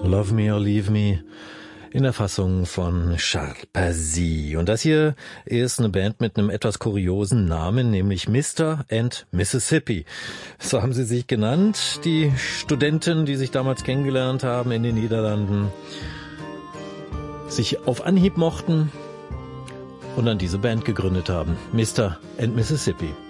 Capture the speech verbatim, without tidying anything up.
Love Me or Leave Me in der Fassung von Charles Pazy. Und das hier ist eine Band mit einem etwas kuriosen Namen, nämlich Mister and Mississippi. So haben sie sich genannt, die Studenten, die sich damals kennengelernt haben in den Niederlanden, sich auf Anhieb mochten und dann diese Band gegründet haben, Mister and Mississippi.